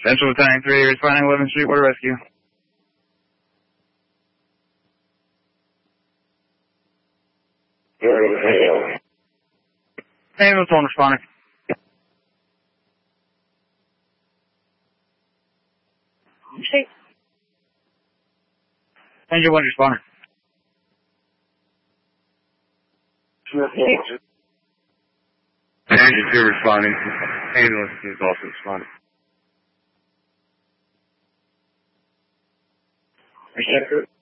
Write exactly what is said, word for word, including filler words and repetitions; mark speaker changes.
Speaker 1: Central Battalion three, responding eleventh Street, water rescue. Ambulance one responding.
Speaker 2: State.
Speaker 1: Engine one responding.
Speaker 3: Engine two responding. Ambulance is also responding.
Speaker 2: Receptor.